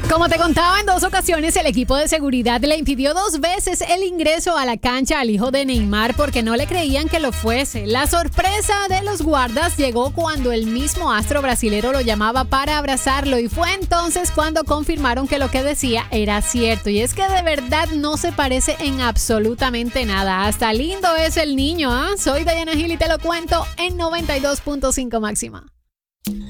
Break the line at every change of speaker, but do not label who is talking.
Como te contaba, en 2 ocasiones el equipo de seguridad le impidió 2 veces el ingreso a la cancha al hijo de Neymar porque no le creían que lo fuese. La sorpresa de los guardas llegó cuando el mismo astro brasilero lo llamaba para abrazarlo y fue entonces cuando confirmaron que lo que decía era cierto. Y es que de verdad no se parece en absolutamente nada. Hasta lindo es el niño, ¿ah? Soy Diana Gil y te lo cuento en 92.5 máxima.